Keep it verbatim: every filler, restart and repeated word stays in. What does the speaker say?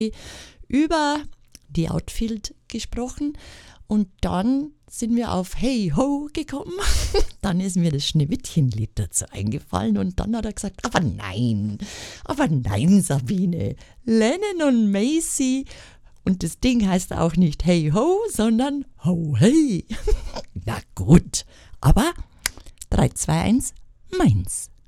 über die Outfield gesprochen und dann sind wir auf Hey Ho gekommen. Dann ist mir das Schneewittchenlied dazu eingefallen und dann hat er gesagt, aber nein, aber nein, Sabine, Lennon und Macy und das Ding heißt auch nicht Hey Ho, sondern Ho Hey. Na gut, aber drei, zwei, eins, meins.